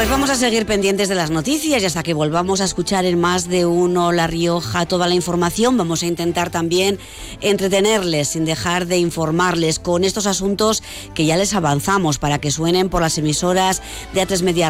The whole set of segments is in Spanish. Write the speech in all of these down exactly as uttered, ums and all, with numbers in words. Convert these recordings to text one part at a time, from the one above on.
Pues vamos a seguir pendientes de las noticias y hasta que volvamos a escuchar en Más de Uno La Rioja toda la información, vamos a intentar también entretenerles sin dejar de informarles con estos asuntos que ya les avanzamos para que suenen por las emisoras de A tres Media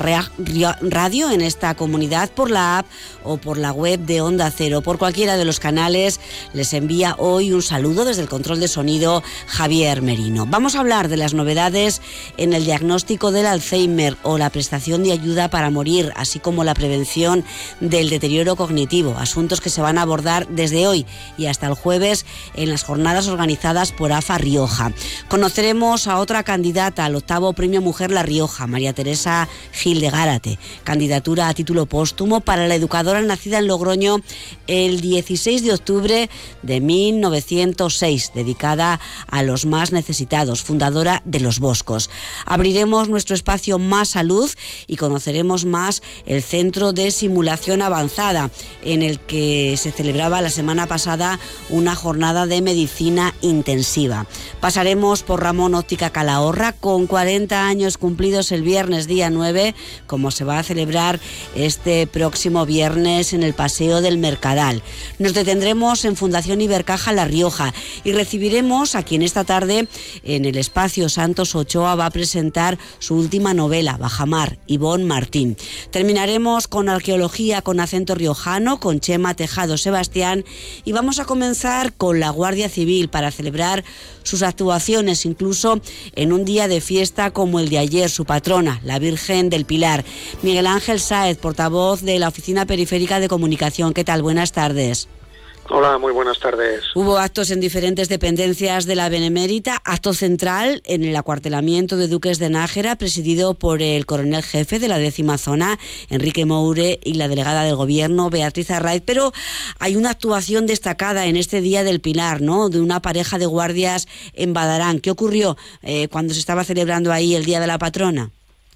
Radio en esta comunidad, por la app o por la web de Onda Cero. Por cualquiera de los canales les envía hoy un saludo desde el control de sonido Javier Merino. Vamos a hablar de las novedades en el diagnóstico del Alzheimer o la prestación de ayuda para morir, así como la prevención del deterioro cognitivo, asuntos que se van a abordar desde hoy y hasta el jueves en las jornadas organizadas por A F A Rioja. Conoceremos a otra candidata al octavo Premio Mujer La Rioja, María Teresa Gil de Gárate, candidatura a título póstumo para la educadora nacida en Logroño el dieciséis de octubre de mil novecientos seis, dedicada a los más necesitados, fundadora de Los Boscos. Abriremos nuestro espacio Más Salud y conoceremos más el Centro de Simulación Avanzada, en el que se celebraba la semana pasada una jornada de medicina intensiva. Pasaremos por Ramón Óptica Calahorra, con cuarenta años cumplidos el viernes día nueve, como se va a celebrar este próximo viernes en el Paseo del Mercadal. Nos detendremos en Fundación Ibercaja La Rioja y recibiremos a quien esta tarde en el espacio Santos Ochoa va a presentar su última novela, Bajamar, Ivonne Martín. Terminaremos con arqueología con acento riojano, con Chema Tejado Sebastián, y vamos a comenzar con la Guardia Civil para celebrar sus actuaciones, incluso en un día de fiesta como el de ayer, su patrona, la Virgen del Pilar. Miguel Ángel Sáez, portavoz de la Oficina Periférica de Comunicación. ¿Qué tal? Buenas tardes. Hola, muy buenas tardes. Hubo actos en diferentes dependencias de la Benemérita, acto central en el acuartelamiento de Duques de Nájera, presidido por el coronel jefe de la décima zona, Enrique Moure, y la delegada del Gobierno, Beatriz Arraiz, pero hay una actuación destacada en este Día del Pilar, ¿no?, de una pareja de guardias en Badarán. ¿Qué ocurrió eh, cuando se estaba celebrando ahí el Día de la Patrona?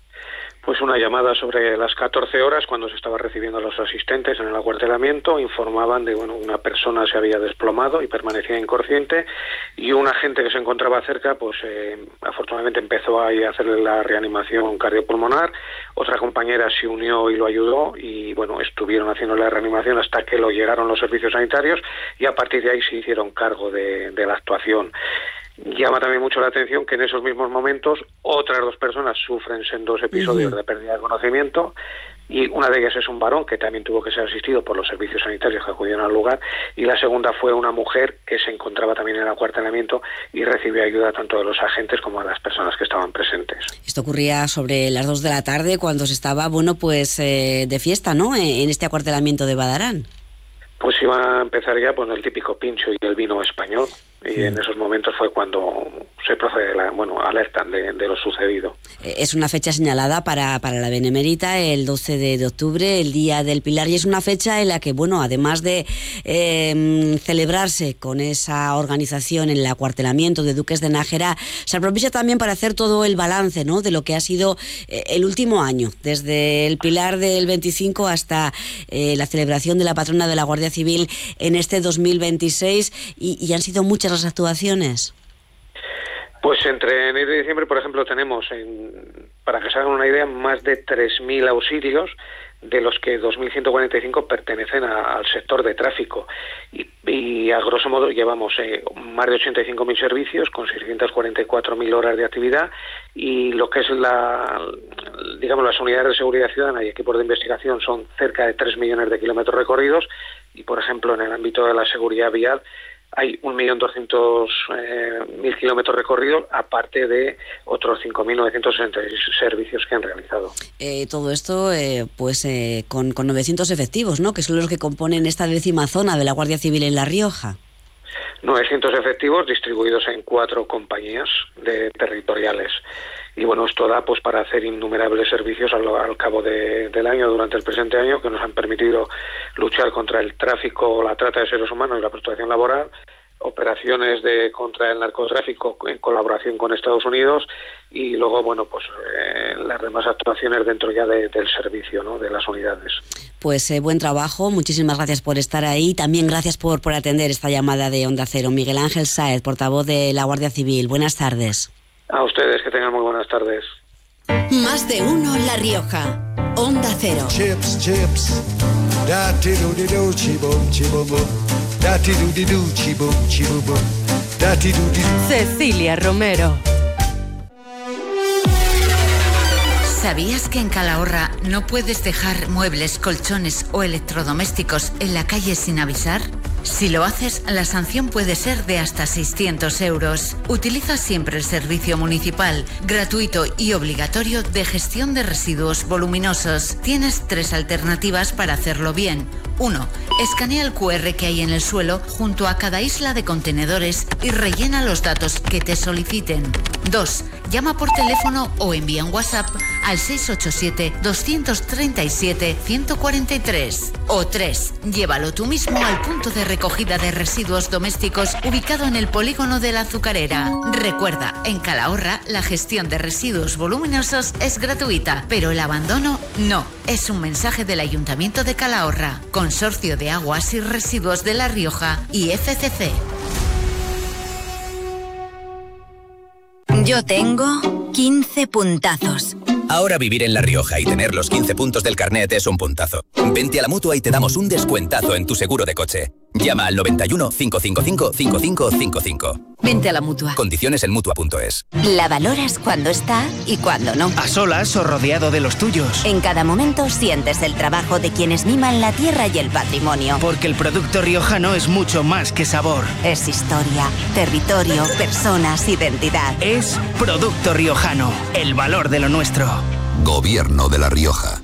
Pues una llamada sobre las catorce horas, cuando se estaba recibiendo a los asistentes en el acuartelamiento, informaban de, bueno, una persona se había desplomado y permanecía inconsciente, y un agente que se encontraba cerca, pues eh, afortunadamente empezó a hacerle la reanimación cardiopulmonar. Otra compañera se unió y lo ayudó, y bueno, estuvieron haciendo la reanimación hasta que lo llegaron los servicios sanitarios, y a partir de ahí se hicieron cargo de, de la actuación. Llama también mucho la atención que en esos mismos momentos otras dos personas sufren sendos episodios uh-huh. de pérdida de conocimiento, y una de ellas es un varón que también tuvo que ser asistido por los servicios sanitarios que acudieron al lugar, y la segunda fue una mujer que se encontraba también en el acuartelamiento y recibió ayuda tanto de los agentes como de las personas que estaban presentes. Esto ocurría sobre las dos de la tarde, cuando se estaba, bueno, pues eh, de fiesta, ¿no?, en este acuartelamiento de Badarán. Pues iba a empezar ya pues el típico pincho y el vino español, y sí. En esos momentos fue cuando se procede, la, bueno, alertan de, de lo sucedido. Es una fecha señalada para, para la Benemérita, el doce de octubre, el Día del Pilar, y es una fecha en la que, bueno, además de eh, celebrarse con esa organización en el acuartelamiento de Duques de Nájera, se aprovecha también para hacer todo el balance, ¿no?, de lo que ha sido eh, el último año, desde el Pilar del veinticinco hasta eh, la celebración de la patrona de la Guardia Civil en este dos mil veintiséis, y, y han sido muchas las actuaciones. Pues entre enero y diciembre, por ejemplo, tenemos, en, para que se hagan una idea, más de tres mil auxilios, de los que dos mil ciento cuarenta y cinco pertenecen a, al sector de tráfico. Y, y a grosso modo llevamos eh, más de ochenta y cinco mil servicios con seiscientas cuarenta y cuatro mil horas de actividad, y lo que es la, digamos, las unidades de seguridad ciudadana y equipos de investigación son cerca de tres millones de kilómetros recorridos, y por ejemplo en el ámbito de la seguridad vial hay un millón doscientos mil kilómetros recorridos, aparte de otros cinco mil novecientos sesenta y seis servicios que han realizado. Eh, todo esto eh, pues eh, con, con novecientos efectivos, ¿no?, que son los que componen esta décima zona de la Guardia Civil en La Rioja. novecientos efectivos distribuidos en cuatro compañías de territoriales. Y bueno, esto da pues para hacer innumerables servicios al, al cabo de, del año, durante el presente año, que nos han permitido luchar contra el tráfico, la trata de seres humanos y la prostitución laboral, operaciones de contra el narcotráfico en colaboración con Estados Unidos, y luego, bueno, pues eh, las demás actuaciones dentro ya de, del servicio, ¿no?, de las unidades. Pues eh, buen trabajo, muchísimas gracias por estar ahí, también gracias por, por atender esta llamada de Onda Cero. Miguel Ángel Sáez, portavoz de la Guardia Civil, buenas tardes. A ustedes, que tengan muy buenas tardes. Más de uno La Rioja. Onda Cero. Chips, chips. Da-ti-do-di-do, chibum, chibum. Da-ti-do-di-do, chibum, chibum. Da-ti-do-di-do. Cecilia Romero. ¿Sabías que en Calahorra no puedes dejar muebles, colchones o electrodomésticos en la calle sin avisar? Si lo haces, la sanción puede ser de hasta seiscientos euros. Utiliza siempre el servicio municipal, gratuito y obligatorio de gestión de residuos voluminosos. Tienes tres alternativas para hacerlo bien. uno. Escanea el cu erre que hay en el suelo junto a cada isla de contenedores y rellena los datos que te soliciten. dos. Llama por teléfono o envía un WhatsApp al seis ocho siete, dos tres siete, uno cuatro tres. O tres. Llévalo tú mismo al punto de recogida de residuos domésticos ubicado en el polígono de la Azucarera. Recuerda, en Calahorra la gestión de residuos voluminosos es gratuita, pero el abandono no. Es un mensaje del Ayuntamiento de Calahorra, Consorcio de Aguas y Residuos de La Rioja y F C C. Yo tengo quince puntazos. Ahora vivir en La Rioja y tener los quince puntos del carnet es un puntazo. Vente a la Mutua y te damos un descuentazo en tu seguro de coche. Llama al noventa y uno, cinco cinco cinco, cinco cinco cinco cinco. Vente a la Mutua. Condiciones en Mutua punto es. La valoras cuando está y cuando no. A solas o rodeado de los tuyos. En cada momento sientes el trabajo de quienes miman la tierra y el patrimonio. Porque el producto riojano es mucho más que sabor. Es historia, territorio, personas, identidad. Es Producto Riojano, el valor de lo nuestro. Gobierno de La Rioja.